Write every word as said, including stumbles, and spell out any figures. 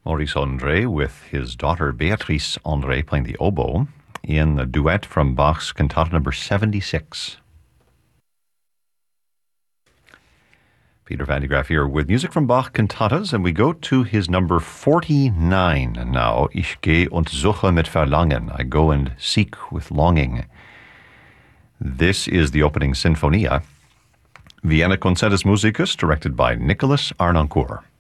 Maurice André with his daughter Beatrice André playing the oboe in a duet from Bach's Cantata number seventy-six. Peter van de Graaf here with music from Bach cantatas, and we go to his number forty-nine now. Ich gehe und suche mit Verlangen. I go and seek with longing. This is the opening Sinfonia. Vienna Concertus Musicus, directed by Nicholas Arnoncourt.